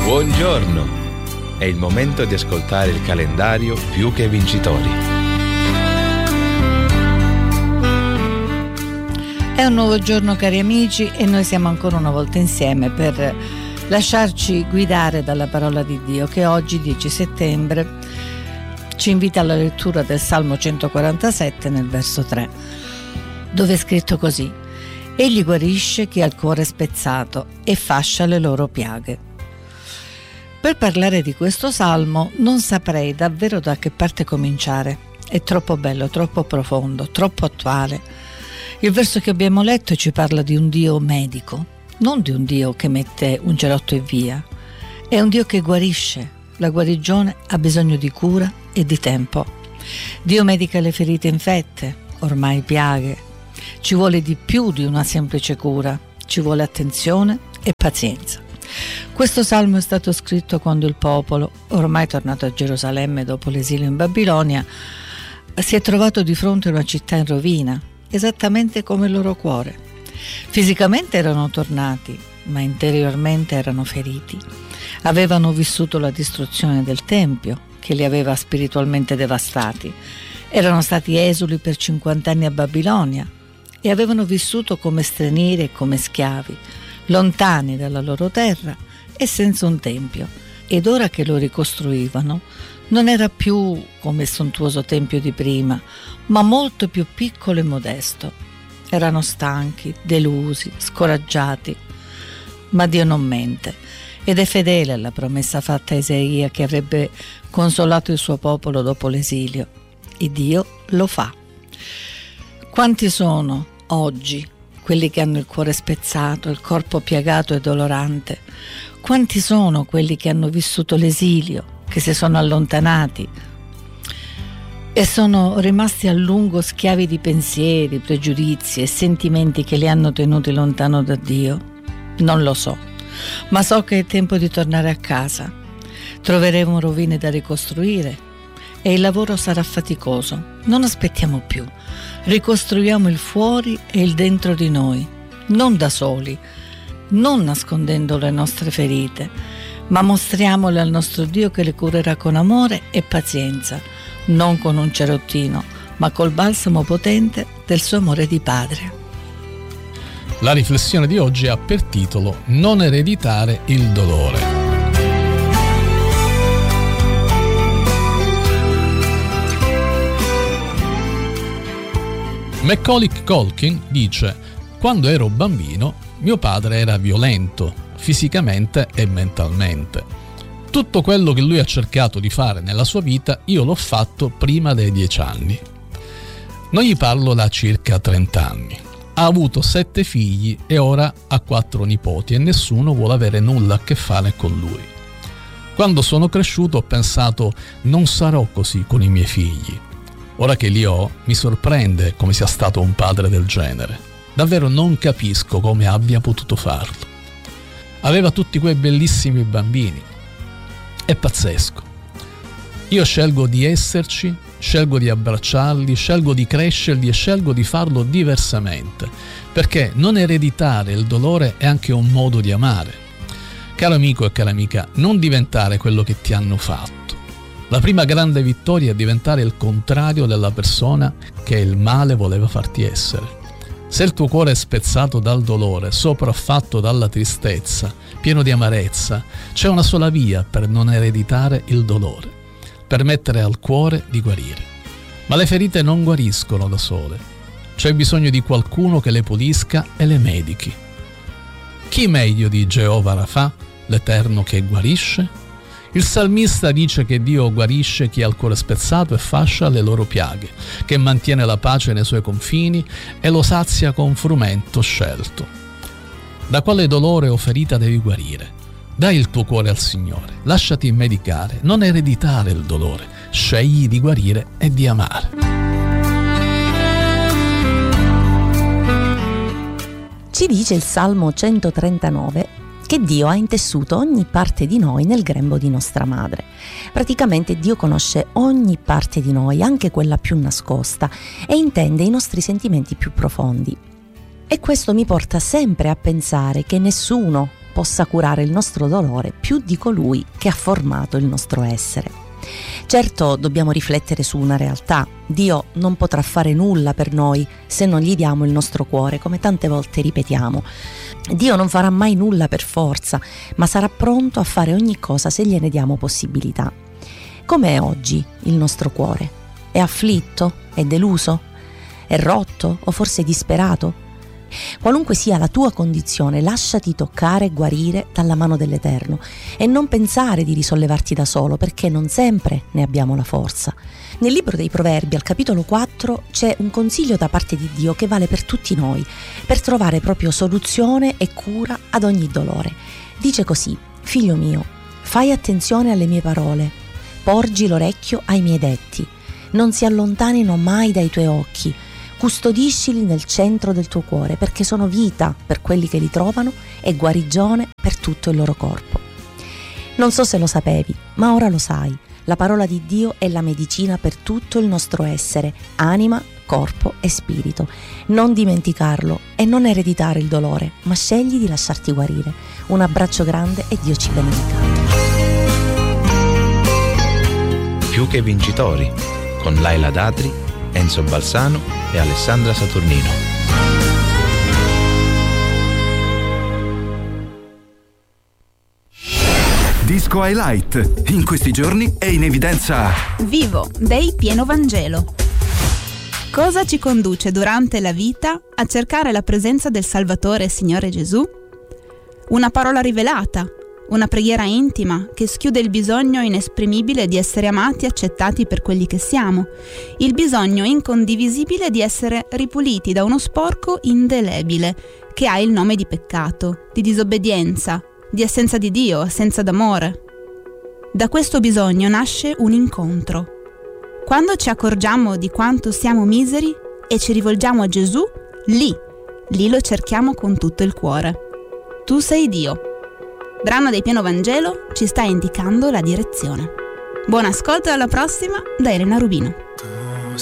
Buongiorno! È il momento di ascoltare il calendario Più che Vincitori. È un nuovo giorno, cari amici, e noi siamo ancora una volta insieme per lasciarci guidare dalla parola di Dio, che oggi, 10 settembre, ci invita alla lettura del Salmo 147 nel verso 3, dove è scritto così: Egli guarisce chi ha il cuore spezzato e fascia le loro piaghe. Per parlare di questo salmo non saprei davvero da che parte cominciare. È troppo bello, troppo profondo, troppo attuale. Il verso che abbiamo letto ci parla di un Dio medico, non di un Dio che mette un gelotto e via. È un Dio che guarisce. La guarigione ha bisogno di cura e di tempo. Dio medica le ferite infette, ormai piaghe. Ci vuole di più di una semplice cura, ci vuole attenzione e pazienza. Questo salmo è stato scritto quando il popolo, ormai tornato a Gerusalemme dopo l'esilio in Babilonia, si è trovato di fronte a una città in rovina, esattamente come il loro cuore. Fisicamente erano tornati, ma interiormente erano feriti. Avevano vissuto la distruzione del Tempio, che li aveva spiritualmente devastati. Erano stati esuli per 50 anni a Babilonia e avevano vissuto come stranieri e come schiavi, lontani dalla loro terra e senza un tempio. Ed ora che lo ricostruivano, non era più come il sontuoso tempio di prima, ma molto più piccolo e modesto. Erano stanchi, delusi, scoraggiati. Ma Dio non mente ed è fedele alla promessa fatta a Isaia che avrebbe consolato il suo popolo dopo l'esilio. E Dio lo fa. Quanti sono oggi quelli che hanno il cuore spezzato, il corpo piagato e dolorante? Quanti sono quelli che hanno vissuto l'esilio, che si sono allontanati e sono rimasti a lungo schiavi di pensieri, pregiudizi e sentimenti che li hanno tenuti lontano da Dio? Non lo so, ma so che è tempo di tornare a casa. Troveremo rovine da ricostruire e il lavoro sarà faticoso. Non aspettiamo più. Ricostruiamo il fuori e il dentro di noi, non da soli, non nascondendo le nostre ferite, ma mostriamole al nostro Dio che le curerà con amore e pazienza, non con un cerottino, ma col balsamo potente del suo amore di padre. La riflessione di oggi ha per titolo Non ereditare il dolore. Macaulay Culkin dice: quando ero bambino mio padre era violento, fisicamente e mentalmente. Tutto quello che lui ha cercato di fare nella sua vita io l'ho fatto prima dei 10 anni. Non gli parlo da circa 30 anni. Ha avuto 7 figli e ora ha 4 nipoti e nessuno vuole avere nulla a che fare con lui. Quando sono cresciuto ho pensato: non sarò così con i miei figli. Ora che li ho, mi sorprende come sia stato un padre del genere. Davvero non capisco come abbia potuto farlo. Aveva tutti quei bellissimi bambini. È pazzesco. Io scelgo di esserci, scelgo di abbracciarli, scelgo di crescerli e scelgo di farlo diversamente, perché non ereditare il dolore è anche un modo di amare. Caro amico e cara amica, non diventare quello che ti hanno fatto. La prima grande vittoria è diventare il contrario della persona che il male voleva farti essere. Se il tuo cuore è spezzato dal dolore, sopraffatto dalla tristezza, pieno di amarezza, c'è una sola via per non ereditare il dolore: permettere al cuore di guarire. Ma le ferite non guariscono da sole. C'è bisogno di qualcuno che le pulisca e le medichi. Chi meglio di Geova Rafà, l'Eterno che guarisce? Il salmista dice che Dio guarisce chi ha il cuore spezzato e fascia le loro piaghe, che mantiene la pace nei suoi confini e lo sazia con frumento scelto. Da quale dolore o ferita devi guarire? Dai il tuo cuore al Signore, lasciati medicare, non ereditare il dolore, scegli di guarire e di amare. Ci dice il Salmo 139 che Dio ha intessuto ogni parte di noi nel grembo di nostra madre. Praticamente Dio conosce ogni parte di noi, anche quella più nascosta, e intende i nostri sentimenti più profondi. E questo mi porta sempre a pensare che nessuno possa curare il nostro dolore più di colui che ha formato il nostro essere. Certo, dobbiamo riflettere su una realtà. Dio non potrà fare nulla per noi se non gli diamo il nostro cuore, come tante volte ripetiamo. Dio non farà mai nulla per forza, ma sarà pronto a fare ogni cosa se gliene diamo possibilità. Com'è oggi il nostro cuore? È afflitto? È deluso? È rotto o forse disperato? Qualunque sia la tua condizione, lasciati toccare e guarire dalla mano dell'Eterno e non pensare di risollevarti da solo, perché non sempre ne abbiamo la forza. Nel libro dei Proverbi, al capitolo 4, c'è un consiglio da parte di Dio che vale per tutti noi, per trovare proprio soluzione e cura ad ogni dolore. Dice così: figlio mio, fai attenzione alle mie parole, porgi l'orecchio ai miei detti, non si allontanino mai dai tuoi occhi, custodiscili nel centro del tuo cuore, perché sono vita per quelli che li trovano e guarigione per tutto il loro corpo. Non so se lo sapevi, ma ora lo sai. La parola di Dio è la medicina per tutto il nostro essere, anima, corpo e spirito. Non dimenticarlo e non ereditare il dolore, ma scegli di lasciarti guarire. Un abbraccio grande e Dio ci benedica. Più che vincitori, con Laila Datri, Enzo Balsano e Alessandra Saturnino. Disco Highlight. In questi giorni è in evidenza Vivo dei Pieno Vangelo. Cosa ci conduce durante la vita a cercare la presenza del Salvatore e Signore Gesù? Una parola rivelata, una preghiera intima che schiude il bisogno inesprimibile di essere amati e accettati per quelli che siamo, il bisogno incondivisibile di essere ripuliti da uno sporco indelebile che ha il nome di peccato, di disobbedienza, di assenza di Dio, assenza d'amore. Da questo bisogno nasce un incontro. Quando ci accorgiamo di quanto siamo miseri e ci rivolgiamo a Gesù, lì lo cerchiamo con tutto il cuore. Tu sei Dio. Brano dei Pieno Vangelo ci sta indicando la direzione. Buon ascolto e alla prossima da Elena Rubino.